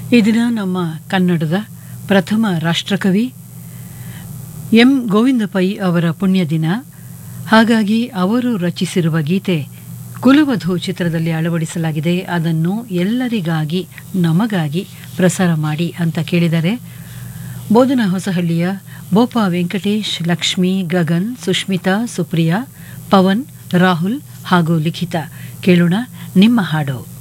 ಈ ದಿನ ನಮ್ಮ ಕನ್ನಡದ ಪ್ರಥಮ ರಾಷ್ಟ್ರಕವಿ ಎಂ ಗೋವಿಂದ ಪೈ ಅವರ ಪುಣ್ಯ ದಿನ. ಹಾಗಾಗಿ ಅವರು ರಚಿಸಿರುವ ಗೀತೆ ಕುಲವಧು ಚಿತ್ರದಲ್ಲಿ ಅಳವಡಿಸಲಾಗಿದೆ. ಅದನ್ನು ಎಲ್ಲರಿಗಾಗಿ ನಮಗಾಗಿ ಪ್ರಸಾರ ಮಾಡಿ ಅಂತ ಕೇಳಿದರೆ ಬೋಧನಾ ಹೊಸಹಳ್ಳಿಯ ಬೋಪಾ ವೆಂಕಟೇಶ್, ಲಕ್ಷ್ಮಿ, ಗಗನ್, ಸುಷ್ಮಿತಾ, ಸುಪ್ರಿಯಾ, ಪವನ್, ರಾಹುಲ್ ಹಾಗೂ ಲಿಖಿತ. ಕೇಳೋಣ ನಿಮ್ಮ ಹಾಡು.